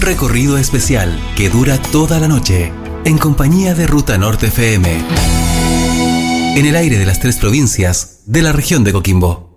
recorrido especial que dura toda la noche, en compañía de Ruta Norte FM. En el aire de las 3 provincias de la región de Coquimbo.